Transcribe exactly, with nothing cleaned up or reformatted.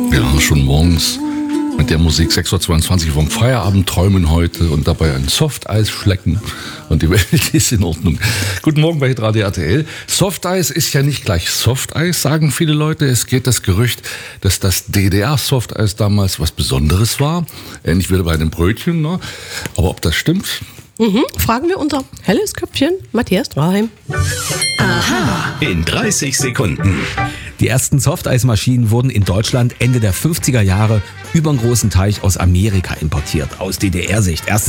Ja, schon morgens mit der Musik sechs Uhr zweiundzwanzig vom Feierabend träumen heute und dabei ein Softeis schlecken und die Welt ist in Ordnung. Guten Morgen bei Hitradio R T L. Softeis ist ja nicht gleich Softeis, sagen viele Leute. Es geht das Gerücht, dass das D D R-Softeis damals was Besonderes war. Ähnlich wie bei den Brötchen, ne? Aber ob das stimmt? Mhm. Fragen wir unser helles Köpfchen Matthias Straheim. Aha. In dreißig Sekunden. Die ersten Softeismaschinen wurden in Deutschland Ende der fünfziger Jahre über einen großen Teich aus Amerika importiert. Aus D D R-Sicht.